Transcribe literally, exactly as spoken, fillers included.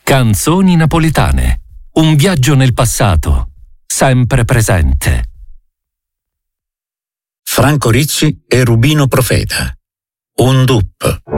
Canzoni napoletane. Un viaggio nel passato, sempre presente. Franco Rizzi e Rubino Profeta. Un dup.